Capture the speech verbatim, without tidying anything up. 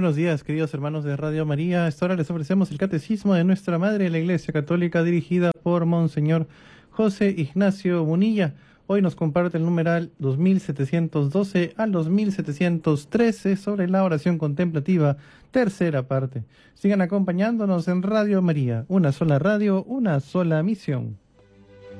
buenos días, queridos hermanos de Radio María. A esta hora les ofrecemos el Catecismo de nuestra Madre, la Iglesia Católica, dirigida por Monseñor José Ignacio Munilla. Hoy nos comparte el numeral dos mil setecientos doce al dos mil setecientos trece sobre la oración contemplativa, tercera parte. Sigan acompañándonos en Radio María, una sola radio, una sola misión.